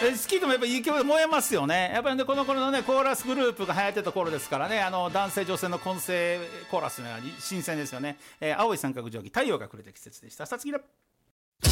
スキートもやっぱいい曲で燃えますよね。やっぱりね、この頃のねコーラスグループが流行ってた頃ですからね、男性女性の混声コーラスのように新鮮ですよね。青い三角定規、太陽がくれた季節でした。さつきだ。